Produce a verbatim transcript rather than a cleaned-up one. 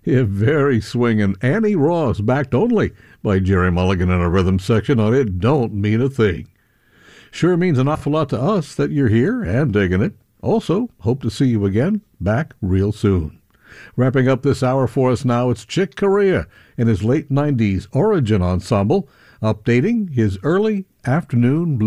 Yeah, very swinging. Annie Ross, backed only by Jerry Mulligan in a rhythm section on It Don't Mean a Thing. Sure means an awful lot to us that you're here and digging it. Also, hope to see you again back real soon. Wrapping up this hour for us now, it's Chick Corea and his late nineties Origin Ensemble, updating his early afternoon blues.